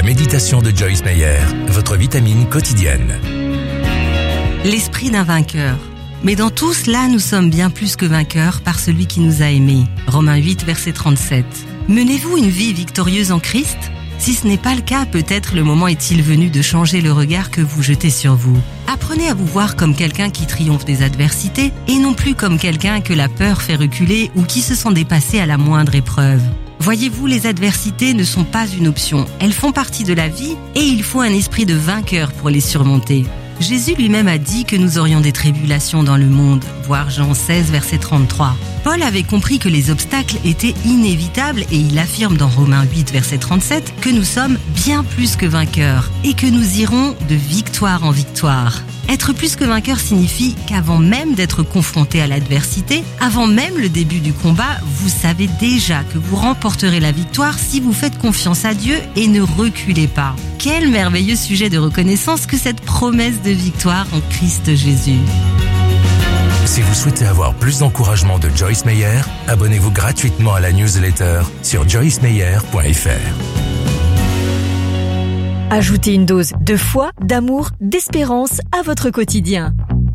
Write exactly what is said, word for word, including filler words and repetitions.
méditation de Joyce Meyer, votre vitamine quotidienne. L'esprit d'un vainqueur. Mais dans tout cela, nous sommes bien plus que vainqueurs par celui qui nous a aimés. Romains huit, verset trente-sept. Menez-vous une vie victorieuse en Christ ? Si ce n'est pas le cas, peut-être le moment est-il venu de changer le regard que vous jetez sur vous. Apprenez à vous voir comme quelqu'un qui triomphe des adversités et non plus comme quelqu'un que la peur fait reculer ou qui se sent dépassé à la moindre épreuve. Voyez-vous, les adversités ne sont pas une option. Elles font partie de la vie et il faut un esprit de vainqueur pour les surmonter. Jésus lui-même a dit que nous aurions des tribulations dans le monde, voir Jean seize, verset trente-trois. Paul avait compris que les obstacles étaient inévitables et il affirme dans Romains huit, verset trente-sept que nous sommes bien plus que vainqueurs et que nous irons de victoire en victoire. Être plus que vainqueur signifie qu'avant même d'être confronté à l'adversité, avant même le début du combat, vous savez déjà que vous remporterez la victoire si vous faites confiance à Dieu et ne reculez pas. Quel merveilleux sujet de reconnaissance que cette promesse de victoire en Christ Jésus. Si vous souhaitez avoir plus d'encouragement de Joyce Meyer, abonnez-vous gratuitement à la newsletter sur joyce meyer point f r. Ajoutez une dose de foi, d'amour, d'espérance à votre quotidien.